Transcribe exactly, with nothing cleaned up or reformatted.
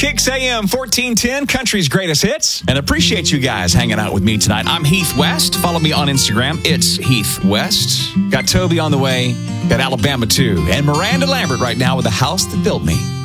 six a.m., fourteen ten, Country's Greatest Hits. And appreciate you guys hanging out with me tonight. I'm Heath West. Follow me on Instagram. It's Heath West. Got Toby on the way. Got Alabama too. And Miranda Lambert right now with The House That Built Me.